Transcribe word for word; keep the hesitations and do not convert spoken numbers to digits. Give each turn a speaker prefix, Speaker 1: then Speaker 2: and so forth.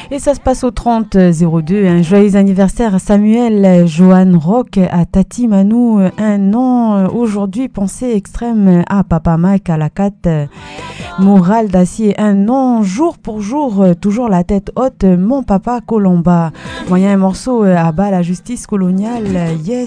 Speaker 1: Et ça se passe au trente zéro deux. Un joyeux anniversaire à Samuel Johan Rock, à Tati Manou, un an aujourd'hui. Pensée extrême à Papa Mac, à la Cat, morale d'acier, un an jour pour jour, toujours la tête haute, mon papa Colomba. Moyen morceau à bas la justice coloniale, yes.